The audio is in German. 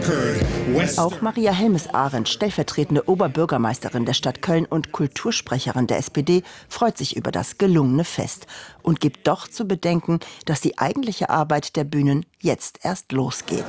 Auch Maria Helmes-Arend, stellvertretende Oberbürgermeisterin der Stadt Köln und Kultursprecherin der SPD, freut sich über das gelungene Fest und gibt doch zu bedenken, dass die eigentliche Arbeit der Bühnen jetzt erst losgeht.